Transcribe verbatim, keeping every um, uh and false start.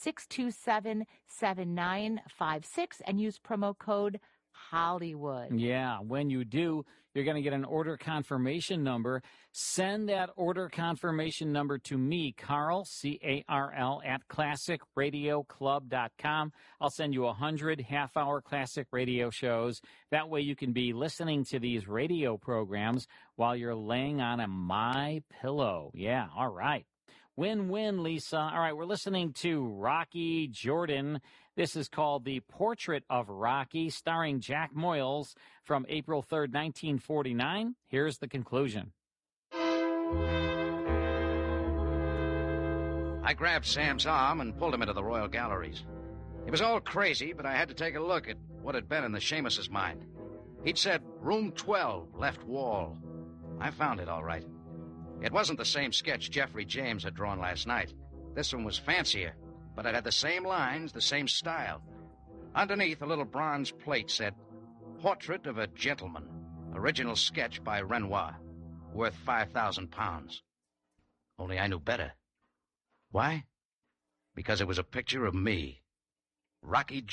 six two seven, seven nine five six and use promo code Hollywood. Yeah, when you do, you're going to get an order confirmation number. Send that order confirmation number to me, Carl, C A R L, at classic radio club dot com. I'll send you one hundred half-hour classic radio shows. That way you can be listening to these radio programs while you're laying on a My Pillow. Yeah, all right. Win-win, Lisa. All right, we're listening to Rocky Jordan. This is called The Portrait of Rocky, starring Jack Moyles, from April third, nineteen forty-nine. Here's the conclusion. I grabbed Sam's arm and pulled him into the Royal Galleries. He was all crazy, but I had to take a look at what had been in the Seamus's mind. He'd said, room twelve, left wall. I found it all right. It wasn't the same sketch Jeffrey James had drawn last night. This one was fancier, but it had the same lines, the same style. Underneath, a little bronze plate said, Portrait of a Gentleman, original sketch by Renoir, worth five thousand pounds. Only I knew better. Why? Because it was a picture of me, Rocky